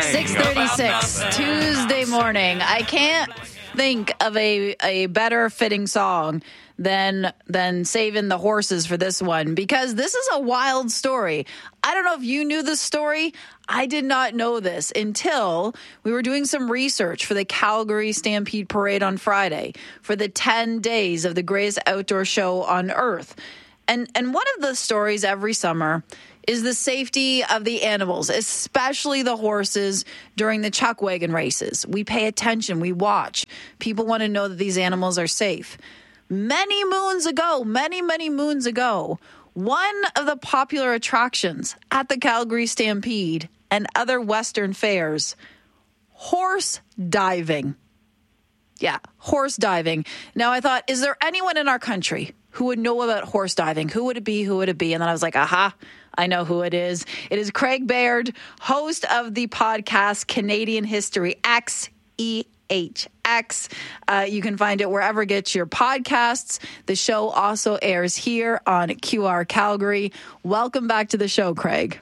6:36 Tuesday morning. I can't think of a better fitting song than saving the horses for this one, because this is a wild story. I don't know if you knew this story. I did not know this until we were doing some research for the Calgary Stampede Parade on Friday for the 10 days of the greatest outdoor show on earth. And one of the stories every summer is the safety of the animals, especially the horses during the chuck wagon races. We pay attention, we watch. People want to know that these animals are safe. Many moons ago, many moons ago, one of the popular attractions at the Calgary Stampede and other Western fairs, horse diving. Yeah, horse diving. Now I thought, is there anyone in our country who would know about horse diving? Who would it be? Who would it be? And then I was like, aha, I know who it is. It is Craig Baird, host of the podcast Canadian History X, EHX. You can find it wherever you get your podcasts. The show also airs here on QR Calgary. Welcome back to the show, Craig.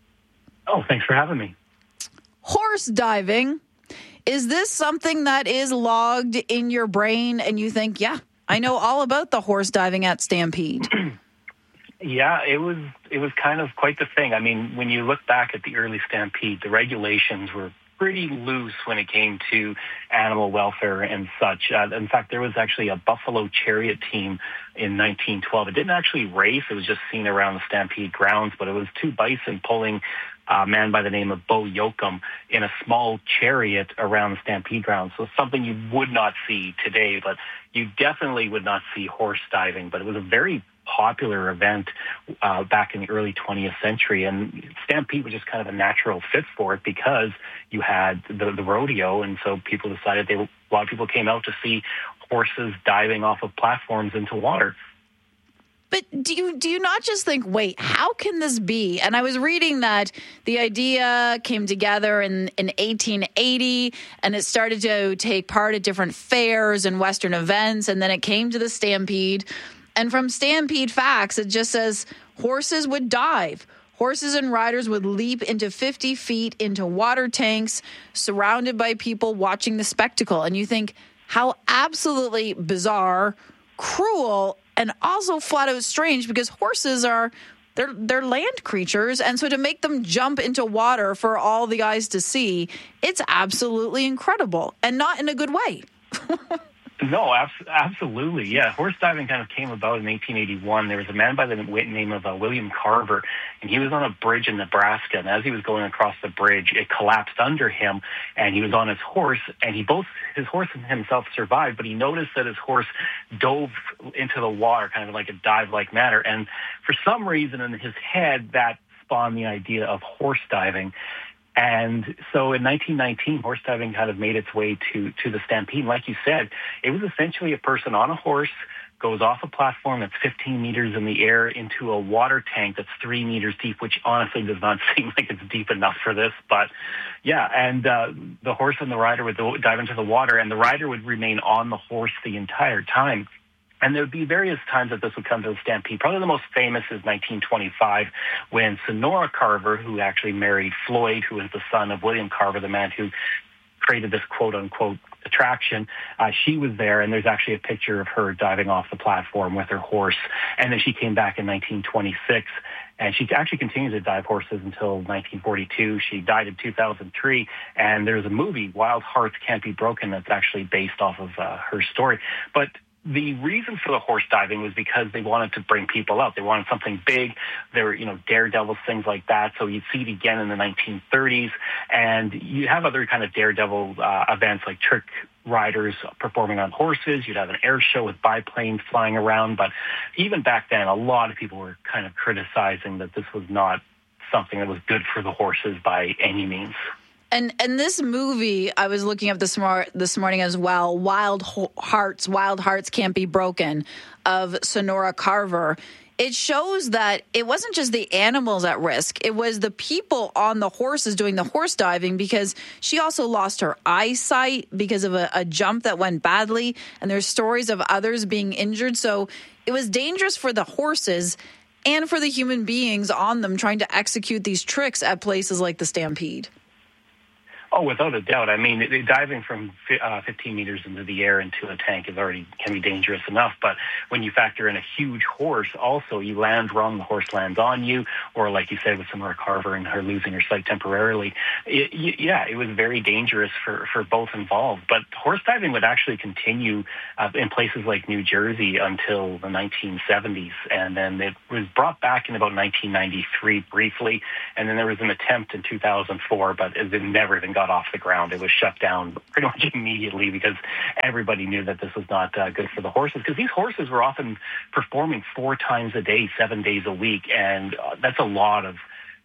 Oh, thanks for having me. Horse diving. Is this something that is logged in your brain and you think, yeah, I know all about the horse diving at Stampede? Yeah, it was kind of quite the thing. I mean, when you look back at the early Stampede, the regulations were pretty loose when it came to animal welfare and such. In fact, there was actually a buffalo chariot team in 1912. It didn't actually race. It was just seen around the Stampede grounds, but it was two bison pulling a man by the name of Bo Yoakum in a small chariot around the Stampede grounds. So something you would not see today, but you definitely would not see horse diving. But it was a very popular event back in the early 20th century, and Stampede was just kind of a natural fit for it because you had the rodeo, and so people decided a lot of people came out to see horses diving off of platforms into water. But do you not just think, wait, how can this be? And I was reading that the idea came together in 1880, and it started to take part at different fairs and Western events, and then it came to the Stampede. And from Stampede Facts, it just says horses would dive. Horses and riders would leap into 50 feet into water tanks, surrounded by people watching the spectacle. And you think, how absolutely bizarre, cruel, and also flat out strange, because horses they're land creatures. And so to make them jump into water for all the eyes to see, it's absolutely incredible, and not in a good way. No, absolutely. Yeah, horse diving kind of came about in 1881. There was a man by the name of William Carver, and he was on a bridge in Nebraska. And as he was going across the bridge, it collapsed under him, and he was on his horse. And his horse and himself survived, but he noticed that his horse dove into the water, kind of like a dive-like manner. And for some reason in his head, that spawned the idea of horse diving. And so in 1919, horse diving kind of made its way to the Stampede. Like you said, it was essentially a person on a horse goes off a platform that's 15 meters in the air into a water tank that's 3 meters deep, which honestly does not seem like it's deep enough for this. But yeah, and the horse and the rider would dive into the water, and the rider would remain on the horse the entire time. And there would be various times that this would come to the Stampede. Probably the most famous is 1925, when Sonora Carver, who actually married Floyd, who was the son of William Carver, the man who created this quote-unquote attraction, she was there, and there's actually a picture of her diving off the platform with her horse. And then she came back in 1926, and she actually continued to dive horses until 1942. She died in 2003, and there's a movie, Wild Hearts Can't Be Broken, that's actually based off of her story. But the reason for the horse diving was because they wanted to bring people out. They wanted something big. There were, daredevils, things like that. So you'd see it again in the 1930s. And you have other kind of daredevil events like trick riders performing on horses. You'd have an air show with biplanes flying around. But even back then, a lot of people were kind of criticizing that this was not something that was good for the horses by any means. And this movie, I was looking up this morning as well, Wild Hearts Can't Be Broken, of Sonora Carver. It shows that it wasn't just the animals at risk. It was the people on the horses doing the horse diving, because she also lost her eyesight because of a jump that went badly. And there's stories of others being injured. So it was dangerous for the horses and for the human beings on them trying to execute these tricks at places like the Stampede. Oh, without a doubt. I mean, diving from 15 meters into the air into a tank can be dangerous enough. But when you factor in a huge horse, also you land wrong, the horse lands on you, or like you said with Samara Carver and her losing her sight temporarily. It was very dangerous for both involved. But horse diving would actually continue in places like New Jersey until the 1970s, and then it was brought back in about 1993 briefly, and then there was an attempt in 2004, but it never even got off the ground. It was shut down pretty much immediately because everybody knew that this was not good for the horses, because these horses were often performing 4 times a day, 7 days a week, and that's a lot of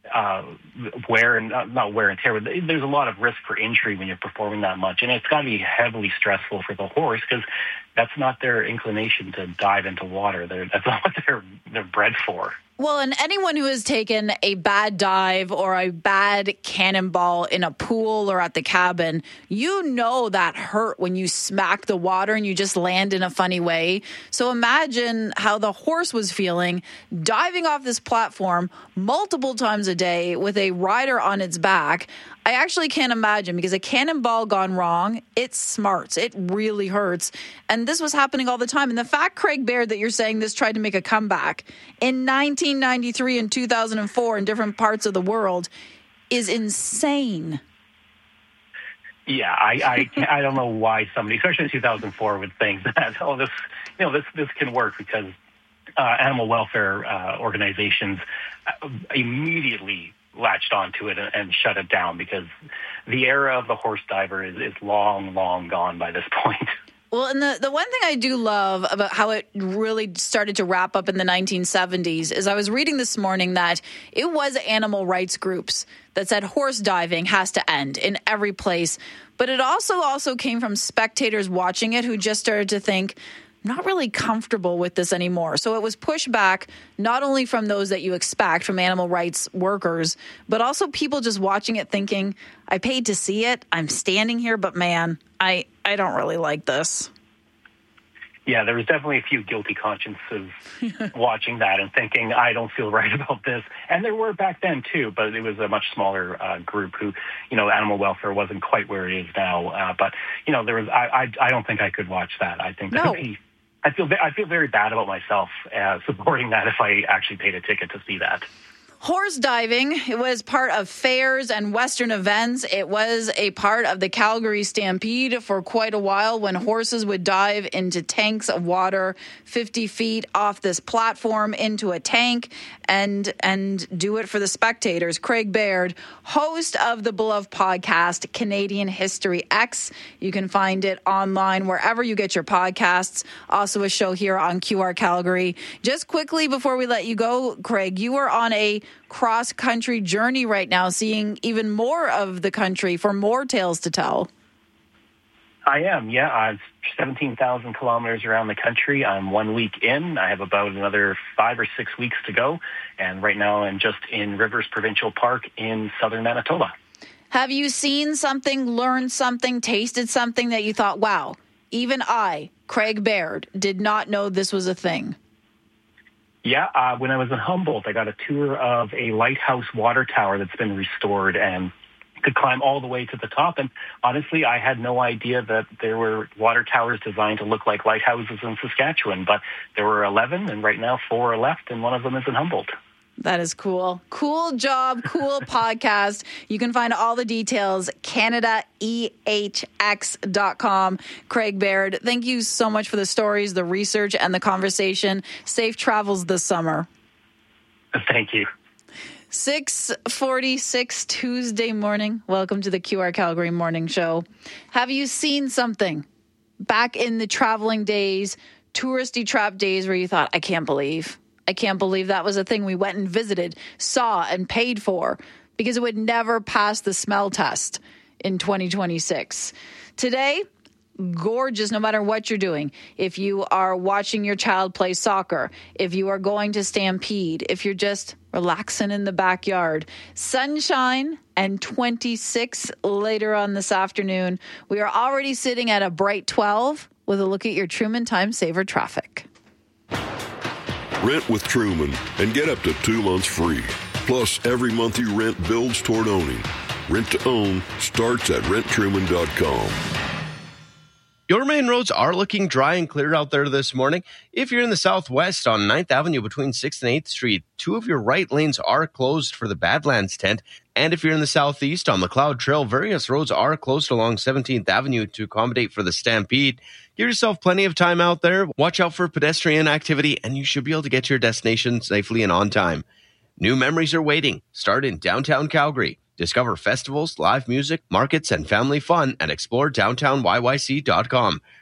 wear and not wear and tear, but there's a lot of risk for injury when you're performing that much, and it's got to be heavily stressful for the horse because that's not their inclination to dive into water. That's not what they're bred for. Well, and anyone who has taken a bad dive or a bad cannonball in a pool or at the cabin, you know that hurt when you smack the water and you just land in a funny way. So imagine how the horse was feeling diving off this platform multiple times a day with a rider on its back. I actually can't imagine, because a cannonball gone wrong, it smarts. It really hurts. And this was happening all the time. And the fact, Craig Baird, that you're saying this tried to make a comeback in 1993 and 2004 in different parts of the world is insane. Yeah, I don't know why somebody, especially in 2004, would think that, this can work, because animal welfare organizations immediately latched onto it and shut it down, because the era of the horse diver is long, long gone by this point. Well, and the one thing I do love about how it really started to wrap up in the 1970s is I was reading this morning that it was animal rights groups that said horse diving has to end in every place. But it also came from spectators watching it who just started to think, not really comfortable with this anymore. So it was pushed back not only from those that you expect from animal rights workers, but also people just watching it thinking, I paid to see it. I'm standing here, but man, I don't really like this. Yeah, there was definitely a few guilty consciences watching that and thinking, I don't feel right about this. And there were back then too, but it was a much smaller group who, animal welfare wasn't quite where it is now. But there was, I don't think I could watch that. I think no. I feel very bad about myself supporting that if I actually paid a ticket to see that. Horse diving, it was part of fairs and Western events. It was a part of the Calgary Stampede for quite a while, when horses would dive into tanks of water 50 feet off this platform into a tank and do it for the spectators. Craig Baird, host of the beloved podcast Canadian History X. You can find it online wherever you get your podcasts. Also a show here on QR Calgary. Just quickly before we let you go, Craig, you are on a cross-country journey right now, seeing even more of the country for more tales to tell. I am, yeah. I've 17,000 kilometers around the country. I'm 1 week in. I have about another 5 or 6 weeks to go. And right now I'm just in Rivers Provincial Park in southern Manitoba. Have you seen something, learned something, tasted something that you thought, wow, even I, Craig Baird, did not know this was a thing? Yeah, when I was in Humboldt, I got a tour of a lighthouse water tower that's been restored and could climb all the way to the top. And honestly, I had no idea that there were water towers designed to look like lighthouses in Saskatchewan. But there were 11, and right now 4 are left, and one of them is in Humboldt. That is cool. Cool job, cool podcast. You can find all the details, CanadaEHX.com. Craig Baird, thank you so much for the stories, the research, and the conversation. Safe travels this summer. Thank you. 6:46 Tuesday morning. Welcome to the QR Calgary Morning Show. Have you seen something back in the traveling days, touristy trap days, where you thought, I can't believe that was a thing we went and visited, saw, and paid for, because it would never pass the smell test in 2026. Today, gorgeous no matter what you're doing. If you are watching your child play soccer, if you are going to Stampede, if you're just relaxing in the backyard. Sunshine and 26 later on this afternoon. We are already sitting at a bright 12 with a look at your Truman Time Saver traffic. Rent with Truman and get up to 2 months free. Plus, every month you rent builds toward owning. Rent to own starts at renttruman.com. Your main roads are looking dry and clear out there this morning. If you're in the southwest on 9th Avenue between 6th and 8th Street, 2 of your right lanes are closed for the Badlands tent. And if you're in the southeast on McLeod Trail, various roads are closed along 17th Avenue to accommodate for the Stampede. Give yourself plenty of time out there. Watch out for pedestrian activity, and you should be able to get to your destination safely and on time. New memories are waiting. Start in downtown Calgary. Discover festivals, live music, markets, and family fun at exploredowntownyyc.com.